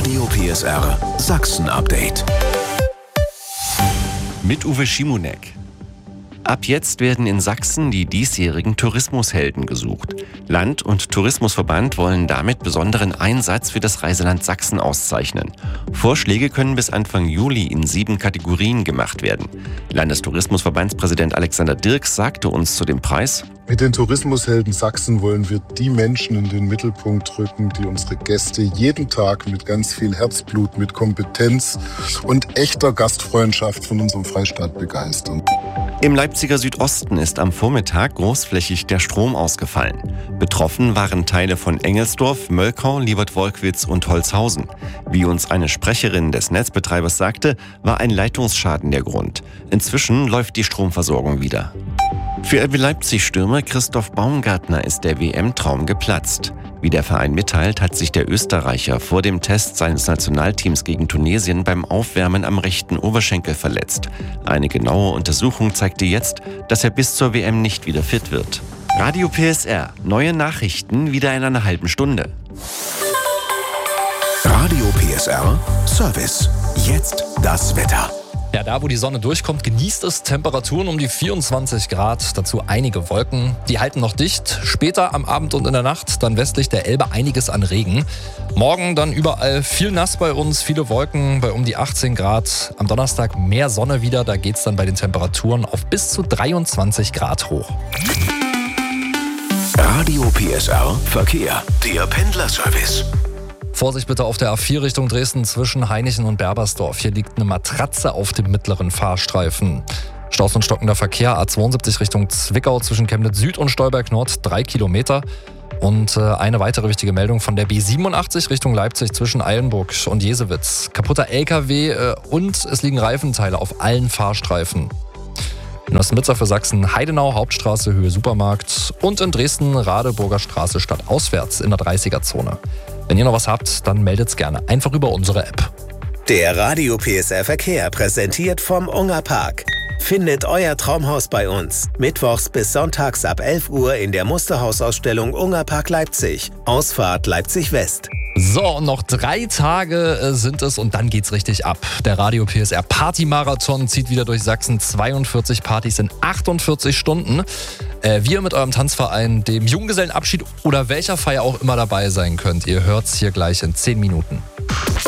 Radio PSR Sachsen-Update. Mit Uwe Schimonek. Ab jetzt werden in Sachsen die diesjährigen Tourismushelden gesucht. Land- und Tourismusverband wollen damit besonderen Einsatz für das Reiseland Sachsen auszeichnen. Vorschläge können bis Anfang Juli in 7 Kategorien gemacht werden. Landestourismusverbandspräsident Alexander Dirks sagte uns zu dem Preis: Mit den Tourismushelden Sachsen wollen wir die Menschen in den Mittelpunkt rücken, die unsere Gäste jeden Tag mit ganz viel Herzblut, mit Kompetenz und echter Gastfreundschaft von unserem Freistaat begeistern. Im Leipziger Südosten ist am Vormittag großflächig der Strom ausgefallen. Betroffen waren Teile von Engelsdorf, Möllkau, Liewert-Wolkwitz und Holzhausen. Wie uns eine Sprecherin des Netzbetreibers sagte, war ein Leitungsschaden der Grund. Inzwischen läuft die Stromversorgung wieder. Für RB Leipzig-Stürmer Christoph Baumgartner ist der WM-Traum geplatzt. Wie der Verein mitteilt, hat sich der Österreicher vor dem Test seines Nationalteams gegen Tunesien beim Aufwärmen am rechten Oberschenkel verletzt. Eine genaue Untersuchung zeigte jetzt, dass er bis zur WM nicht wieder fit wird. Radio PSR, neue Nachrichten wieder in einer halben Stunde. Radio PSR Service. Jetzt das Wetter. Ja, da wo die Sonne durchkommt, genießt es Temperaturen um die 24 Grad, dazu einige Wolken. Die halten noch dicht. Später am Abend und in der Nacht dann westlich der Elbe einiges an Regen. Morgen dann überall viel nass bei uns, viele Wolken bei um die 18 Grad. Am Donnerstag mehr Sonne wieder, da geht's dann bei den Temperaturen auf bis zu 23 Grad hoch. Radio PSR Verkehr, der Pendlerservice. Vorsicht bitte auf der A4 Richtung Dresden zwischen Hainichen und Berbersdorf. Hier liegt eine Matratze auf dem mittleren Fahrstreifen. Staus und stockender Verkehr A72 Richtung Zwickau zwischen Chemnitz Süd und Stolberg Nord 3 Kilometer. Und eine weitere wichtige Meldung von der B87 Richtung Leipzig zwischen Eilenburg und Jesewitz. Kaputter LKW und es liegen Reifenteile auf allen Fahrstreifen. In Ostenwitzer für Sachsen Heidenau, Hauptstraße, Höhe Supermarkt und in Dresden Radeburger Straße stadtauswärts in der 30er-Zone. Wenn ihr noch was habt, dann meldet's gerne einfach über unsere App. Der Radio PSR Verkehr präsentiert vom Unger Park. Findet euer Traumhaus bei uns. Mittwochs bis sonntags ab 11 Uhr in der Musterhausausstellung Unger Park Leipzig. Ausfahrt Leipzig West. So, und noch 3 Tage sind es und dann geht's richtig ab. Der Radio PSR Party-Marathon zieht wieder durch Sachsen. 42 Partys in 48 Stunden. Wir mit eurem Tanzverein, dem Junggesellenabschied oder welcher Feier auch immer dabei sein könnt. Ihr hört's hier gleich in 10 Minuten.